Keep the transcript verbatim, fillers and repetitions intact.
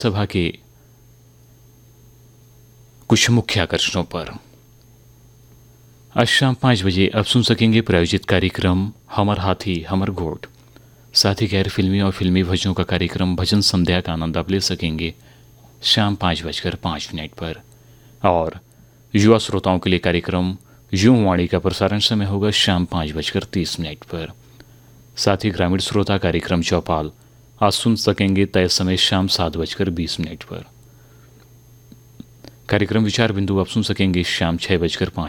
सभा के कुछ मुख्य आकर्षणों पर आज शाम पाँच बजे आप सुन सकेंगे प्रायोजित कार्यक्रम हमर हाथी हमर घोट। साथ ही गैर फिल्मी और फिल्मी भजनों का कार्यक्रम भजन संध्या का आनंद आप ले सकेंगे शाम पाँच बजकर पाँच मिनट पर। और युवा श्रोताओं के लिए कार्यक्रम युवा वाणी का प्रसारण समय होगा शाम पाँच बजकर तीस मिनट पर। साथ ही ग्रामीण श्रोता कार्यक्रम चौपाल आज सुन सकेंगे तय समय शाम सात बजकर बीस मिनट पर। कार्यक्रम विचार बिंदु आप सुन सकेंगे शाम छः बजकर पाँच